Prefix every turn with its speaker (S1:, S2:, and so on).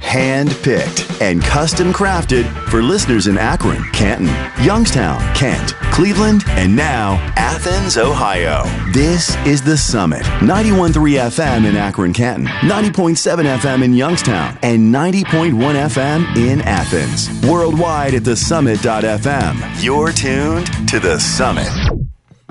S1: Hand-picked and custom-crafted for listeners in Akron, Canton, Youngstown, Kent, Cleveland, and now Athens, Ohio. This is The Summit. 91.3 FM in Akron, Canton, 90.7 FM in Youngstown, and 90.1 FM in Athens. Worldwide at thesummit.fm. You're tuned to The Summit.